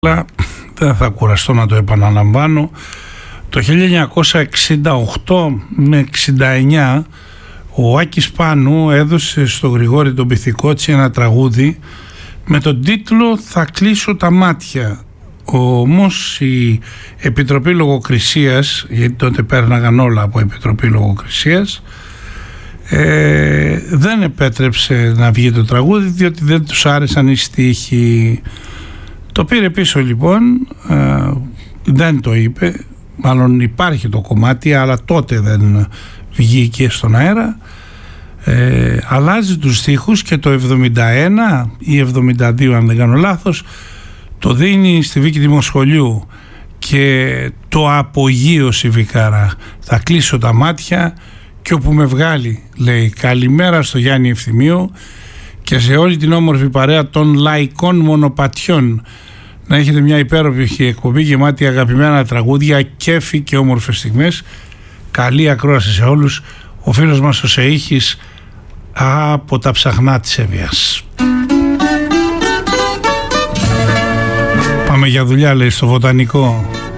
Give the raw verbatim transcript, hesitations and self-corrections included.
Αλλά δεν θα κουραστώ να το επαναλαμβάνω. Το χίλια εννιακόσια εξήντα οκτώ με εξήντα εννιά ο Άκης Πάνου έδωσε στο Γρηγόρη τον Πυθικότσι ένα τραγούδι με τον τίτλο «Θα κλείσω τα μάτια». Όμως η Επιτροπή Λογοκρισίας, γιατί τότε πέρναγαν όλα από Επιτροπή Λογοκρισίας, ε, δεν επέτρεψε να βγει το τραγούδι διότι δεν τους άρεσαν οι στίχοι. Το πήρε πίσω λοιπόν, ε, δεν το είπε, μάλλον υπάρχει το κομμάτι αλλά τότε δεν βγήκε στον αέρα. ε, αλλάζει τους στίχους και το εβδομήντα ένα ή εβδομήντα δύο αν δεν κάνω λάθος το δίνει στη Βίκη Δημοσχολιού και το απογείωσε η Βικάρα. Θα κλείσω τα μάτια και όπου με βγάλει, λέει, καλημέρα στο Γιάννη Ευθυμίου και σε όλη την όμορφη παρέα των λαϊκών μονοπατιών. Να έχετε μια υπέροχη εκπομπή γεμάτη αγαπημένα τραγούδια, κέφι και όμορφες στιγμές. Καλή ακρόαση σε όλους. Ο φίλος μας ο Σεΐχης από τα Ψαχνά της Εύβοιας. Πάμε για δουλειά, λέει, στο Βοτανικό.